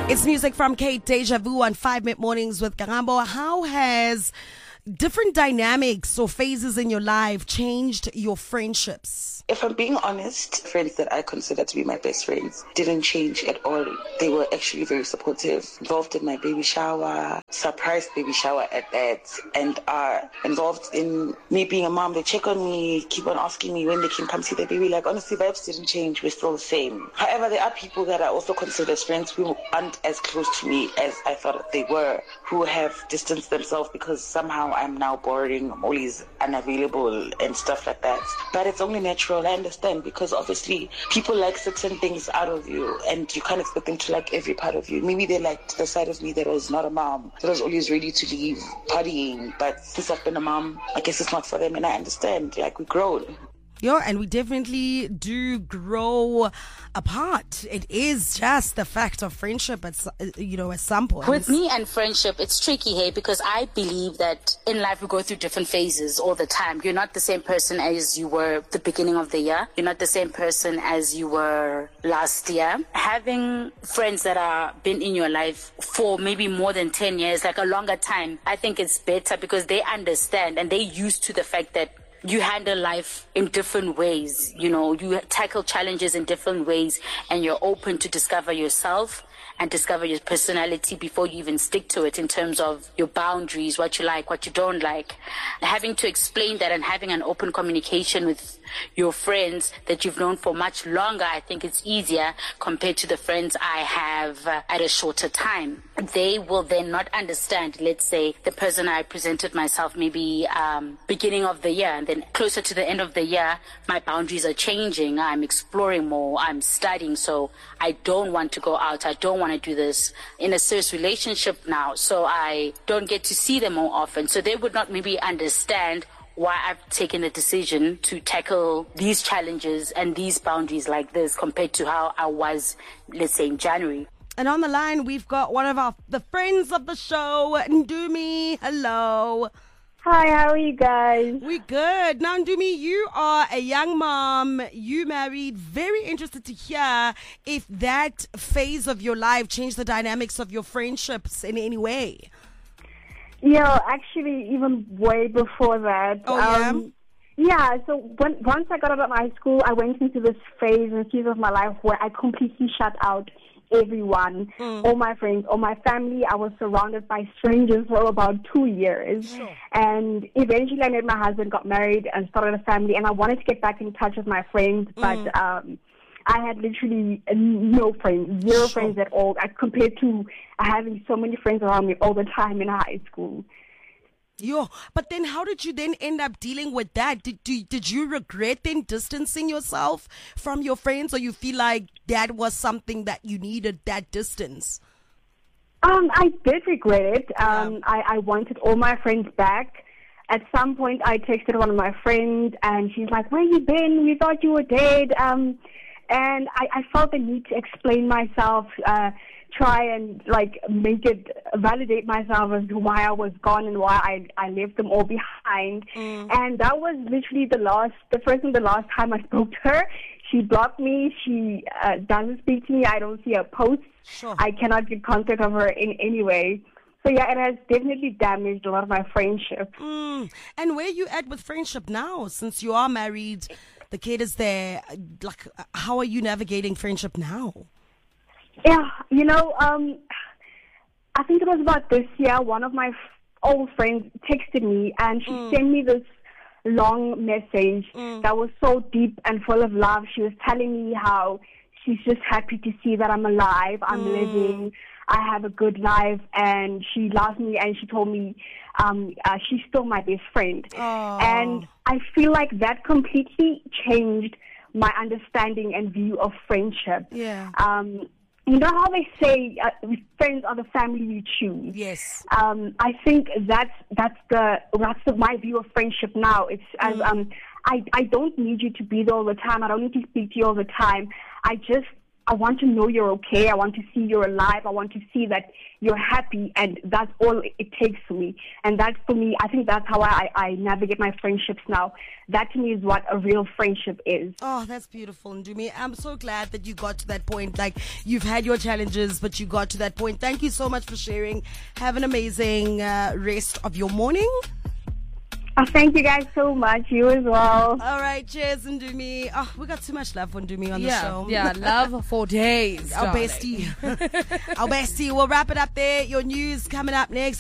It's music from Kate Deja Vu on 5 Minute Mornings with Karambo. How has different dynamics or phases in your life changed your friendships? If I'm being honest, friends that I consider to be my best friends didn't change at all. They were actually very supportive, involved in my baby shower, surprise baby shower at that, and are involved in me being a mom. They check on me, keep on asking me when they can come see their baby. Like, honestly, vibes didn't change. We're still the same. However, there are people that I also consider as friends who aren't as close to me as I thought they were, who have distanced themselves because somehow I'm now boring, I'm always unavailable and stuff like that. But it's only natural. I understand, because obviously people like certain things out of you and you can't expect them to like every part of you. Maybe they liked the side of me that was not a mom, that was always ready to leave partying, but since I've been a mom, I guess it's not for them, and I understand. Like, we grow. And we definitely do grow apart. It is just the fact of friendship at some point. With me and friendship, it's tricky, hey, because I believe that in life we go through different phases all the time. You're not the same person as you were at the beginning of the year. You're not the same person as you were last year. Having friends that are been in your life for maybe more than 10 years, like a longer time, I think it's better because they understand and they're used to the fact that you handle life in different ways. You know, you tackle challenges in different ways, and you're open to discover yourself and discover your personality before you even stick to it in terms of your boundaries, what you like, what you don't like. Having to explain that and having an open communication with your friends that you've known for much longer, I think it's easier compared to the friends I have at a shorter time. They will then not understand, let's say, the person I presented myself maybe beginning of the year, and then closer to the end of the year, my boundaries are changing. I'm exploring more. I'm studying, so I don't want to go out. I don't want to do this in a serious relationship now, so I don't get to see them more often. So they would not maybe understand why I've taken the decision to tackle these challenges and these boundaries like this compared to how I was, let's say, in January. And on the line, we've got one of the friends of the show, Ndumi. Hello. Hi, how are you guys? We good. Now, Ndumi, you are a young mom. You married. Very interested to hear if that phase of your life changed the dynamics of your friendships in any way. Yeah, actually, even way before that. Yeah, so once I got out of high school, I went into this phase and season of my life where I completely shut out everyone, all my friends, all my family. I was surrounded by strangers for about 2 years. Sure. And eventually I met my husband, got married, and started a family. And I wanted to get back in touch with my friends, but I had literally no friends, zero friends at all, compared to having so many friends around me all the time in high school. But then how did you then end up dealing with that? Did you regret then distancing yourself from your friends, or you feel like that was something that you needed, that distance? I did regret it. I wanted all my friends back. At some point, I texted one of my friends, and she's like, "Where you been? We thought you were dead." And I felt the need to explain myself, try and validate myself as to why I was gone and why I left them all behind. And that was literally the first and the last time I spoke to her. She blocked me. She doesn't speak to me. I don't see her posts. Sure. I cannot get contact of her in any way. So yeah, it has definitely damaged a lot of my friendship. And where you at with friendship now, since you are married? The kid is there. Like, how are you navigating friendship now? Yeah, I think it was about this year. One of my old friends texted me, and she sent me this long message that was so deep and full of love. She was telling me how she's just happy to see that I'm alive, I'm living, I have a good life, and she loves me, and she told me she's still my best friend. And I feel like that completely changed my understanding and view of friendship. Yeah. You know how they say friends are the family you choose. Yes. I think that's my view of friendship now. It's I don't need you to be there all the time. I don't need to speak to you all the time. I just I want to know you're okay. I want to see you're alive. I want to see that you're happy, and that's all it takes for me. And that, for me, I think that's how I navigate my friendships now. That to me is what a real friendship is. Oh, that's beautiful, Ndumi. I'm so glad that you got to that point. Like, you've had your challenges, but you got to that point. Thank you so much for sharing. Have an amazing rest of your morning. Thank you guys so much. You as well. All right, cheers, Ndumi. Oh, we got too much love for Ndumi on the show. Yeah, love for days. Our bestie. Our bestie. We'll wrap it up there. Your news coming up next.